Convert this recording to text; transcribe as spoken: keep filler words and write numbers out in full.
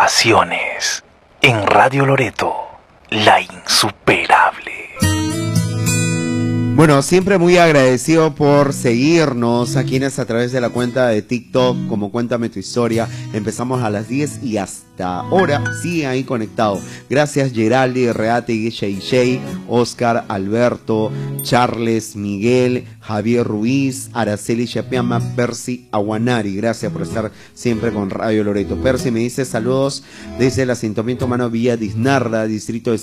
Pasiones en Radio Loreto, la insuperable. Bueno, siempre muy agradecido por seguirnos a quienes a través de la cuenta de TikTok como Cuéntame tu Historia. Empezamos a las diez y hasta ahora sigue ahí conectado. Gracias Geraldi, Reate, Shay Shay, Oscar, Alberto, Charles, Miguel, Javier Ruiz, Araceli Chapiama, Percy Aguanari. Gracias por estar siempre con Radio Loreto. Percy me dice saludos desde el asentamiento humano Villa Diznarda, distrito de